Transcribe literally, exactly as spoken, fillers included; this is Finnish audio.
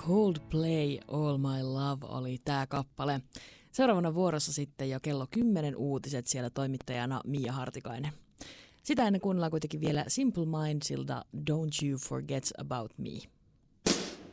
Coldplay, All My Love oli tää kappale. Seuraavana vuorossa sitten jo kello kymmenen uutiset, siellä toimittajana Mia Hartikainen. Sitä ennen kuunnellaan kuitenkin vielä Simple Mindsilta Don't You Forget About Me.